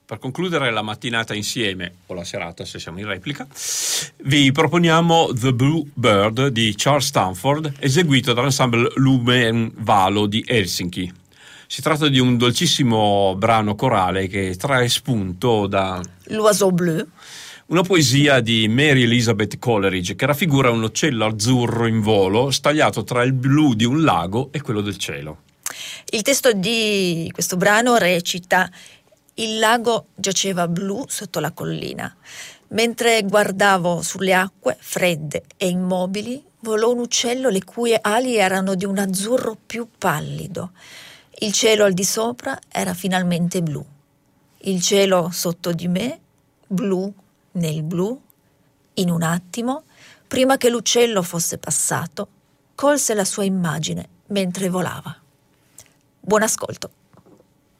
Per concludere la mattinata insieme, o la serata se siamo in replica, vi proponiamo The Blue Bird di Charles Stanford, eseguito dall'ensemble Lumen Valo di Helsinki. Si tratta di un dolcissimo brano corale che trae spunto da L'Oiseau Bleu, una poesia di Mary Elizabeth Coleridge che raffigura un uccello azzurro in volo stagliato tra il blu di un lago e quello del cielo. il testo di questo brano recita: il lago giaceva blu sotto la collina. Mentre guardavo sulle acque fredde e immobili, volò un uccello le cui ali erano di un azzurro più pallido. Il cielo al di sopra era finalmente blu. Il cielo sotto di me, blu nel blu. In un attimo, prima che l'uccello fosse passato, colse la sua immagine mentre volava. Buon ascolto.